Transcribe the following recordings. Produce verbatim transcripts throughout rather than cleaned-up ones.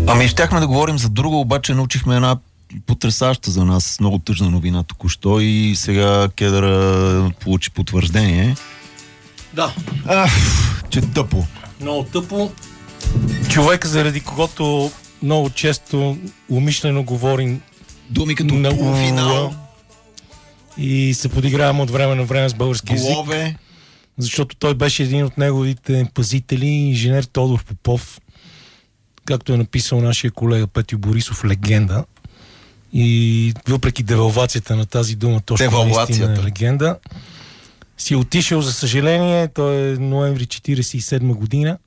Ами щяхме да говорим за друго, обаче научихме една потресаща за нас, много тъжна новина току-що и сега Кедъра получи потвърждение. Да. Ах, че тъпо. Много тъпо. Човек, заради когото много често умишлено говорим думи като на полуфинал и се подиграваме от време на време с български Голове. език, защото той беше един от неговите пазители, инженер Тодор Попов, както е написал нашия колега Петю Борисов, легенда. И въпреки девалвацията на тази дума, точно наистина е легенда, си отишъл, за съжаление. Той е ноември четиридесет и седма година.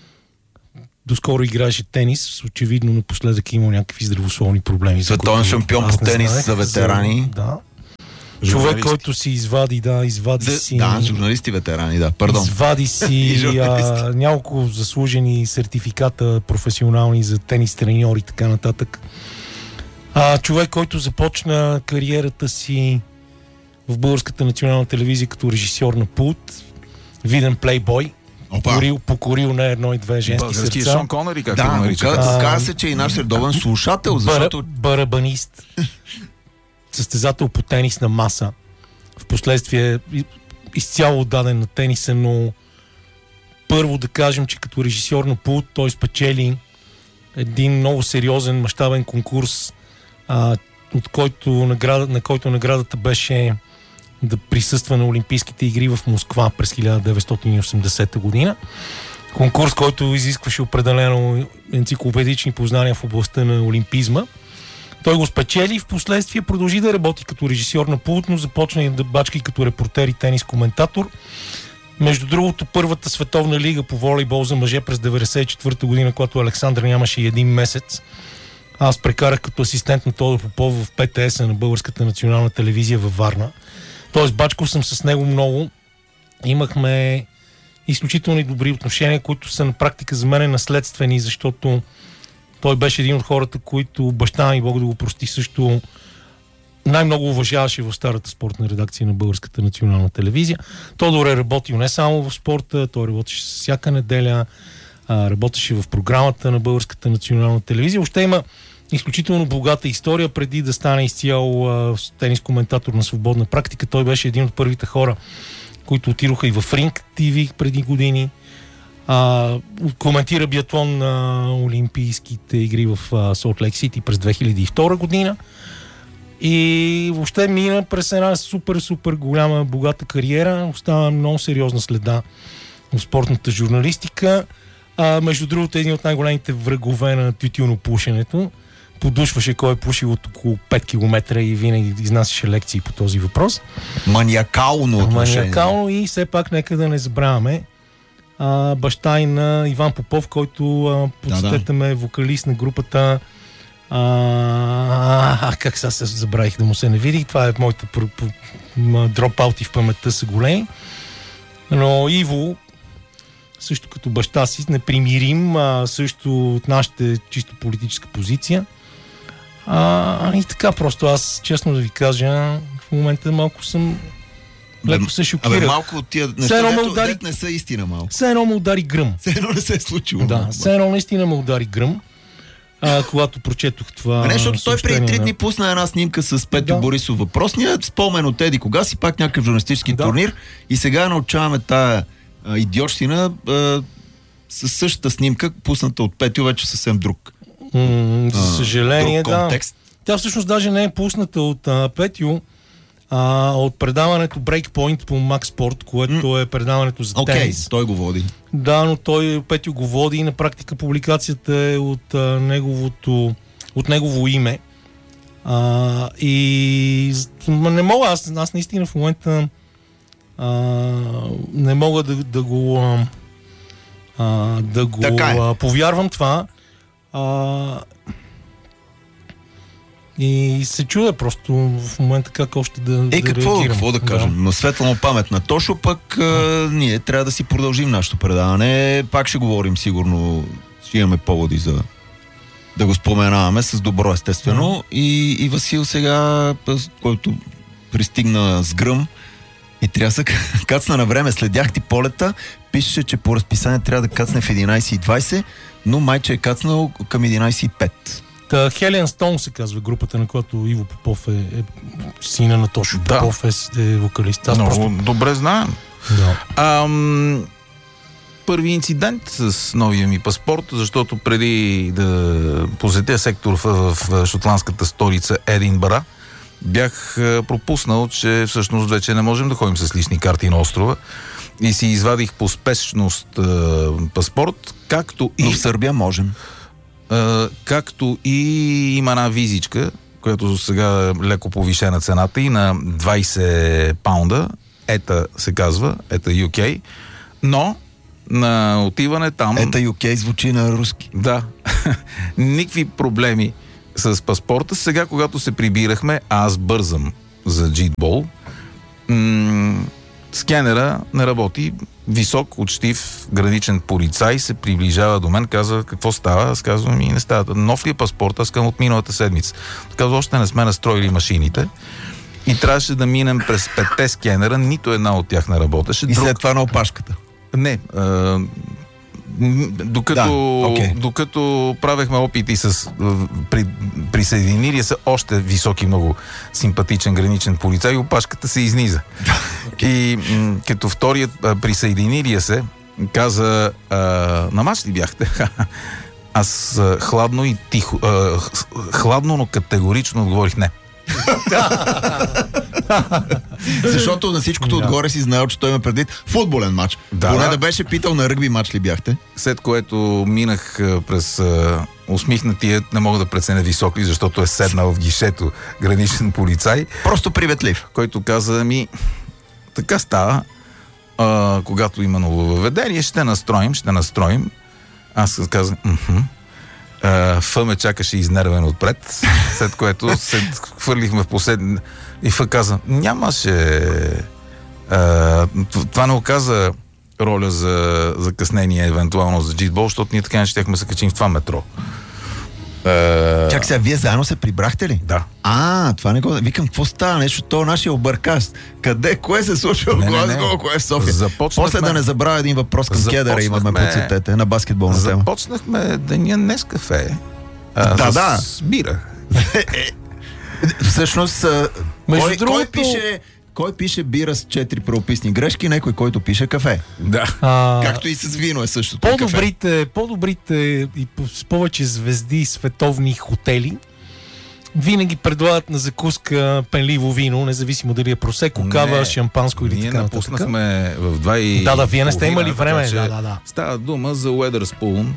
Доскоро играеше тенис. Очевидно напоследък е имал някакви здравословни проблеми. Световен шампион по тенис знаех, за ветерани. За, да. Човек, който си извади, да, извади за, си... Да, журналисти ветерани, да, пардон. Извади си а, няколко заслужени сертификата професионални за тенис треньори и така нататък. А, човек, който започна кариерата си в Българската национална телевизия като режисьор на пулт, виден плейбой, покорил, покорил не едно и две женски Български сърца. Шон Конъри, как да, го наричат. каза се, че и наш редовен слушател, защото... Барабанист. Състезател по тенис на маса. Впоследствие изцяло отдаден на тениса, но първо да кажем, че като режисьор на пулт той спечели един много сериозен, мащабен конкурс, а, от който награда, на който наградата беше да присъства на Олимпийските игри в Москва през хиляда деветстотин и осемдесета година. Конкурс, който изискваше определено енциклопедични познания в областта на олимпизма. Той го спечели и в последствие продължи да работи като режисьор на пулт, но започна и да бачка и като репортер и тенис-коментатор. Между другото, първата световна лига по волейбол за мъже през деветдесет и четвърта година, когато Александър нямаше и един месец, аз прекарах като асистент на Тодор Попов в Пе Те Ес на Българската национална телевизия във Варна. Тоест, бачкал съм с него много. Имахме изключително добри отношения, които са на практика за мен наследствени, защото той беше един от хората, които баща ми, Бог да го прости, също най-много уважаваше в старата спортна редакция на Българската национална телевизия. Тодор е работил не само в спорта, той работеше с всяка неделя, а, работеше в програмата на Българската национална телевизия. Още има изключително богата история. Преди да стане изцяло а, тенис коментатор на свободна практика, той беше един от първите хора, които отидоха и в Ринг Ти Ви преди години. А, коментира биатлон на Олимпийските игри в Солт Лейк Сити през две хиляди и втора година. И въобще мина през една супер-супер голяма, богата кариера. Остава много сериозна следа в спортната журналистика. А, между другото, един от най-големите врагове на тютюнопушенето. Подушваше кой е пушил от около пет километра и винаги изнасяше лекции по този въпрос. Маниакално отношение. Маниакално и все пак нека да не забравяме а, баща и на Иван Попов, който а, подсетете да, да. ме вокалист на групата а, а, как сега се забравих да му се не види. Това е моите дропаути в паметта са големи. Но Иво, също като баща си, непримирим, а, също от нашата чисто политическа позиция. А, и така, просто аз, честно да ви кажа, в момента малко съм леко се шокирах. Абе, малко от тия неща, дето, удари... дето не са истина малко. Все едно ме удари гръм. Все едно не се е случило. Да, все едно наистина ме удари гръм, а, когато прочетох това. А не, защото той преди три дни пусна една снимка с Петю да. Борисов въпросния, спомен от Еди кога си, пак някакъв журналистически да. турнир и сега научаваме тая а, идиотщина а, със същата снимка, пусната от Петю, вече съвсем друг. М- за съжаление, друг контекст. Да. Тя всъщност даже не е пусната от а, Петю, а, от предаването Breakpoint по Макс Спорт, което mm. е предаването за okay, тенис. Той го води. Да, но той, Петю, го води и на практика публикацията е от, а, неговото, от негово име. А, и не мога, аз, аз наистина в момента а, не мога да, да го а, а, да го е. а, повярвам това. А, и се чудя просто в момента как още да, е, да какво, реагирам. какво да кажем? Да. На светла му памет на Тошо, пък а, ние трябва да си продължим нашето предаване. Пак ще говорим сигурно, ще имаме поводи за да го споменаваме с добро естествено. Mm. И, и Васил сега, който пристигна с гръм и трябва да се кацна на време. Следях ти полета, пише, че по разписание трябва да кацне в единайсет и двайсет, но майче е кацнал към единайсет и пет. Та Хелен Стоун се казва групата, на която Иво Попов е, е сина на Тошо Да. Попов е, е вокалист. Аз Много просто... добре знаем. Да. Ам, първи инцидент с новия ми паспорт, защото преди да посетя сектор в, в шотландската столица Единбъра, бях пропуснал, че всъщност вече не можем да ходим с лични карти на острова и си извадих по спешност а, паспорт, както и... Но в Сърбия можем. А, както и има една визичка, която сега е леко повишена цената и на двайсет паунда. Ета се казва, ета Ю Кей, но на отиване там... Ета Ю Кей звучи на руски. Да. Никакви проблеми с паспорта. Сега, когато се прибирахме, аз бързам за джитбол, м- скенера не работи. Висок, учтив, граничен полицай се приближава до мен, казва какво става. Аз казвам и не става. Нов ли е паспорт? Аз към от миналата седмица. Казва, още не сме настроили машините. И трябваше да минем през петте скенера, нито една от тях не работеше. И Друг... след това на опашката. Не. А... Докато, да, okay. докато правехме опити с при, присъединили се още високи, много симпатичен граничен полицай, опашката се изниза. Okay. И м- като вторият а, присъединилия се каза, а, на мач ли бяхте? Аз а, хладно и тихо, а, хладно, но категорично отговорих не. Защото на всичкото Да. отгоре си знаел, че той има предвид футболен матч. Да, Поне да. да беше питал на ръгби матч ли бяхте. След което минах а, през а, усмихнатия, не мога да преценя висок ли, защото е седнал в гишето граничен полицай, Просто приветлив. който каза ми, така става, а, когато има ново въведение, ще настроим, ще настроим. Аз казах, мхм. Фъ ме чакаше изнервен отпред, след което се хвърлихме в последния и Фъ каза, нямаше а, това не оказа роля за закъснение, евентуално за джитбол, защото ние така не щехме се качим в това метро. А, Чак сега, вие заедно се прибрахте ли? Да. А, това не го... Викам, какво става? Нещо, то нашия объркаст. Къде? Кое се случва в Не, не, не. Глазго? Кое е в София? Започнахме- После да не забравя един въпрос към Кедъра, имаме Започнахме- подсетете на баскетболна тема. Започнахме деня не с кафе, а Да, с да. бира. Всъщност, а, Между кой, кой, другото- пише, кой пише бира с четири правописни грешки? Някой, който пише кафе. Да. А, Както и с вино е същото. и кафе. по-добрите, по-добрите и с повече звезди световни хотели винаги предлагат на закуска пенливо вино, независимо дали е просеко, Не, кава, шампанско или ние така нататък. напуснахме в два и Да, да, вие не сте имали половина, време. така че Да, да, да. Става дума за Уедърспун,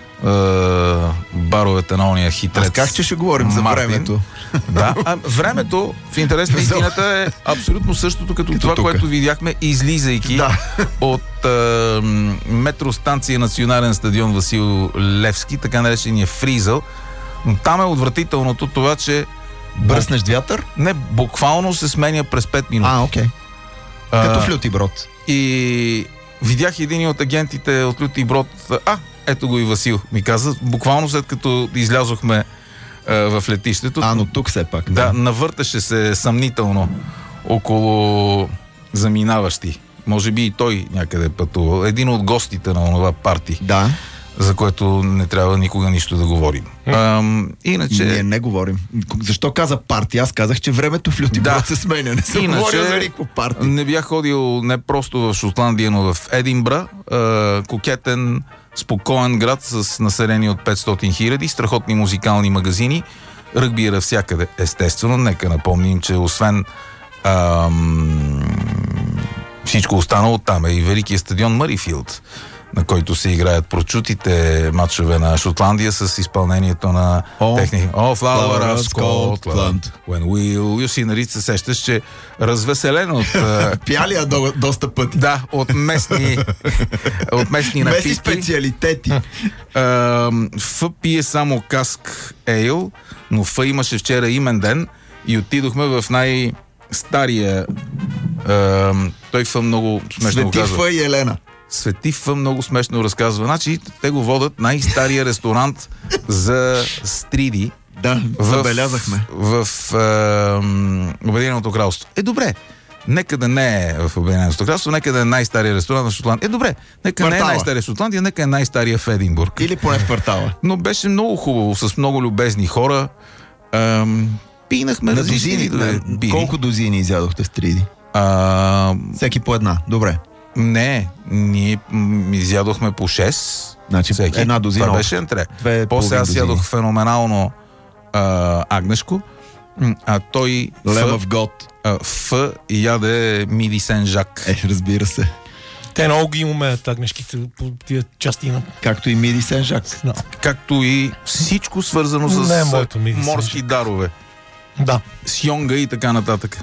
е, баровете на ония хитрец. Аз как че ще говорим за Мартин. времето? Да, а времето, в интерес на истината, е абсолютно същото като, Като това, тука. което видяхме, излизайки Да. от е, метростанция Национален стадион Васил Левски, така наречения фризъл. Но там е отвратителното това, че Бръснеш вятър? не, буквално се сменя през пет минути. А, окей. А, Като в Люти Брод. И видях един от агентите от Люти Брод. А, ето го и Васил, ми каза. Буквално след като излязохме а, в летището. А, но тук все пак. Да, навърташе се съмнително около заминаващи. Може би и той някъде пътувал. Един от гостите на онова парти, Да. за което не трябва никога нищо да говорим. Ам, иначе... Ние не говорим. Защо каза парти? Аз казах, че времето в Люти Да. Брод се сменя. Не съм Иначе, говорил за никакво парти. Не бях ходил не просто в Шотландия, но в Единбра. Е, кокетен, спокоен град с население от петстотин хиляди, страхотни музикални магазини, ръгби е навсякъде. Естествено, нека напомним, че освен ам, всичко останало, там е и великият стадион Мърифилд, на който се играят прочутите матчове на Шотландия с изпълнението на О, техни... О, Flower of of Scotland. Scotland. When will you see, нали се сещаш, че развеселен от... а, Пяли я до, доста пъти. да, от местни от местни Меси напитки. специалитети. А, Ф пие само каск ейл, но Ф имаше вчера имен ден и отидохме в най-стария... А, той Ф много смешно го Свети казва. Фа и Елена. Свети Ф много смешно разказва. Значи, те го водят най-стария ресторант за стриди Да, в, забелязахме. в, в е, Обединеното кралство. Е, добре. Нека да не е в Обединеното кралство, нека да е най-стария ресторант на Шотландия. Е, добре, нека Квартала. не е най-стария в Шотландия, нека е най-стария в Единбург. Или поне в квартала. Но беше много хубаво, с много любезни хора. Ам, пинахме На различни дозини, видове на, бири. колко дозини изядохте с триди? А, Всеки по една. Добре. не, ние м, изядохме по шест. Значи Всеки. една дозина. Това беше ентре. Две После половин аз дозини. ядох феноменално а, агнешко, м, а той Лем Ф, в год. а, Ф яде миди Сен-Жак. Е, разбира се. Те много ги умеят агнешките по тия части на... Както и Миди Сен-Жак. No. Както и всичко свързано с Не е моето миди морски Сен-Жак. дарове. Да. Сьонга и така нататък.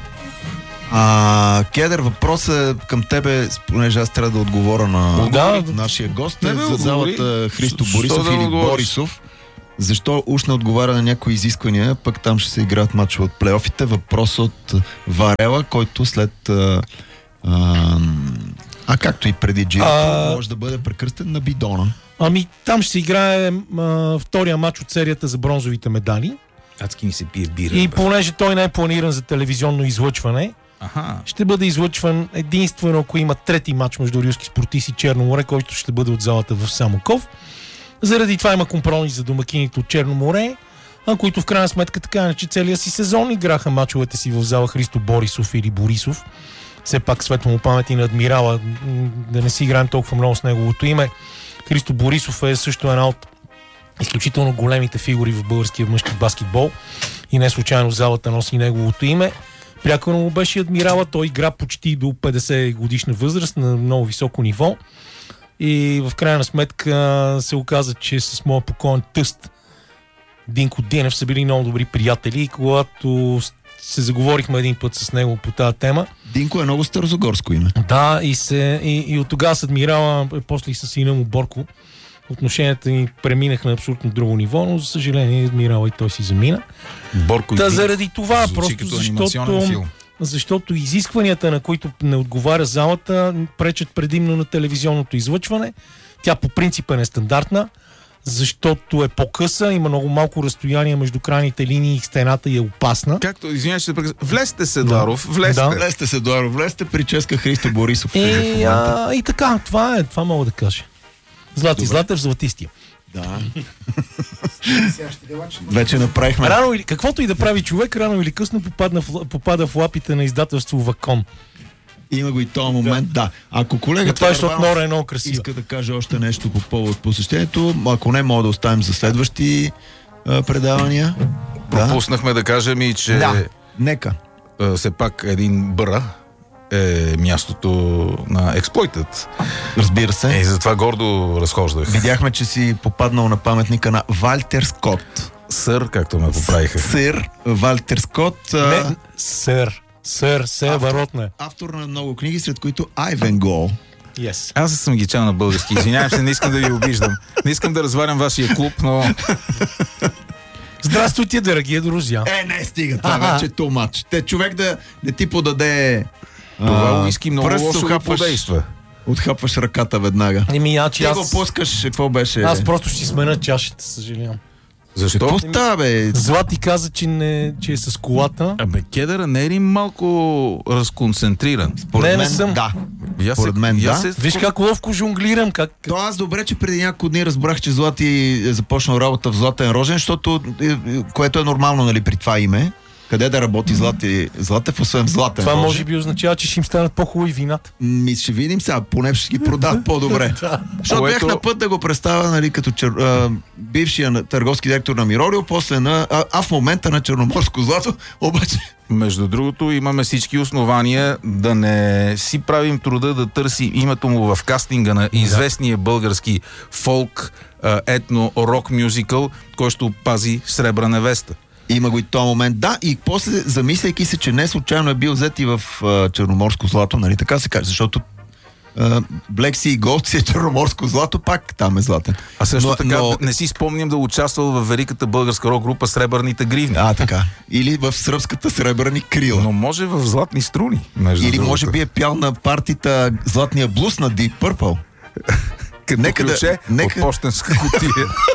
А, Кедър, въпросът към тебе, понеже аз трябва да отговоря на Да, нашия гост, Не е бе, за отговори. залата Христо Защо Борисов да или отговориш? Борисов. Защо уж не отговаря на някои изисквания, пък там ще се играят мачове от плейофите. Въпрос от Варела, който след а, а, а както и преди Джирото, А- може да бъде прекръстен на бидона. Ами там ще се играе а, втория матч от серията за бронзовите медали. Адски ни се пие бира. И бе. понеже той не е планиран за телевизионно излъчване, Аха. ще бъде излъчван единствено ако има трети матч между Рилски спортист и Черно море, който ще бъде от залата в Самоков. Заради това има компромис за домакините от Черно море, а които в крайна сметка така иначе целия си сезон играха мачовете си в зала Христо Борисов или Борисов. Все пак светло му памет и на адмирала, м, да не си играем толкова много с неговото име. Христо Борисов е също една от изключително големите фигури в българския мъжки баскетбол и не случайно залата носи неговото име. Прякорно му беше адмирала, той игра почти до петдесет годишна възраст на много високо ниво и в крайна сметка се оказа, че с моя покоен тъст Динко Динев са били много добри приятели и когато се заговорихме един път с него по тази тема, Динко е много старозагорско име. да, и, се, и, и от тогава с адмирала, после и с сина му Борко, отношенията ни преминаха на абсолютно друго ниво, но за съжаление адмирала и той си замина. Борко и Та Динко. заради това, Звучи просто като анимационен защото, филм. защото изискванията, на които не отговаря залата, пречат предимно на телевизионното излъчване. Тя по принцип е нестандартна, защото е по-къса, има много малко разстояние между крайните линии и стената и е опасна. Както, извинявай, ще прекъсна. Влезте, Седларов, влезте. Да. Влезте се, Дуаро, влезте, прическа Христо Борисов. И, в момента. а, и така, това е, това мога да кажа. Злати, Добре. Златев, Златистия. Да. Вече направихме. Рано или, каквото и да прави човек, рано или късно попадна в, попада в лапите на издателство Вакон. Има го и този момент, да. Ако колегата Но това е, защото Върбанов Нора е много красива. иска да каже още нещо по повод посещението, ако не, мога да оставим за следващи а, предавания. Да. Пропуснахме да кажем и, че Да, нека. а, все пак един бъра е мястото на Exploited. Разбира се. И затова гордо разхождах. Видяхме, че си попаднал на паметника на Валтер Скот. Сър, както ме поправиха. Сър Валтер Скот. а, Не, сър. Сър, се варотне. Автор на много книги, сред които Айвен Гол. Yes. Аз съм ги чел на български. Извинявам се, не искам да ви обиждам. Не искам да разварям вашия клуб, но Здравствуйте, дорогие друзья. Е, не, стига, това Ага. вече е too much. Те човек да не ти подаде това а, уиски много пръст, лошо го отхапваш- подейства. Отхапваш ръката веднага. Еми, а, че Ти го аз, пускаш, какво беше? аз просто ще си смена чашите, съжалявам. Защо? Какво става, бе? Злати каза, че, не, че е с колата. Абе, кедъра не е ли малко разконцентриран? Според Не, не мен, съм. да. Я Според мен, я да. се- Виж как ловко жонглирам, как... То аз добре, че преди няколко дни разбрах, че Злати е започнал работа в Златен Рожен, защото, е, е, което е нормално, нали, при това име. Къде да работи Злати, Златев, освен в Златен Това Рожен? може би означава, че ще им станат по-хубави вината. Ми ще видим сега, поне ще ги продават по-добре. Защото Което- бях на път да го представя, нали, като чер... а, бившия на- търговски директор на Мирорио, после на... А, а в момента на Черноморско злато, обаче... Между другото, имаме всички основания да не си правим труда да търси името му в кастинга на известния български фолк, а, етно, рок мюзикъл, който ще пази Сребра невеста. Има го и този момент. Да, и после, замисляйки се, че не случайно е бил взет и в а, Черноморско злато, нали, така се каже, защото а, Black Sea Gold си е Черноморско злато, пак там е златен. А също Но- така но- не си спомням да участвал в великата българска рок група Сребърните гривни. А, така. Или в сръбската сребърни крила. Но може в златни струни. Между Или другото. може би е пял на партита Златния блуз на Deep Purple. Като нека да- ключе нека- от почтенска кутия.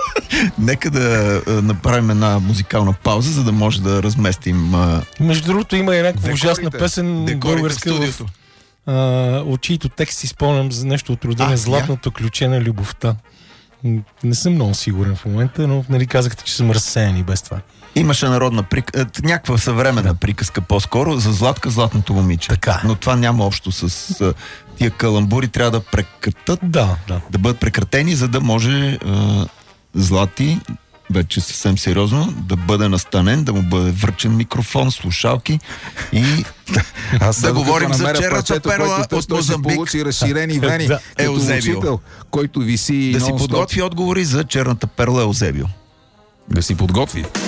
Нека да а, направим една музикална пауза, за да може да разместим... А... Между другото има и някаква Декорите. ужасна песен българска, в, а, от чието текст си спомням за нещо от рода на Златното ключе на любовта. Не съм много сигурен в момента, но нали казахте, че съм разсеян без това. Имаше народна приказка, някаква съвременна да. приказка по-скоро за Златка, златното момиче. Така. Но това няма общо с а, тия каламбури, трябва да прекратат, да, да. да бъдат прекратени, за да може а, Злати, вече съвсем сериозно, да бъде настанен, да му бъде връчен микрофон, слушалки и Аз да говорим за черната парчето, перла от Мозамбик. Получи разширени вени. Да. Еузебио. Учител, който виси Да си нон-стоп. подготви отговори за черната перла Еузебио. Да си подготви.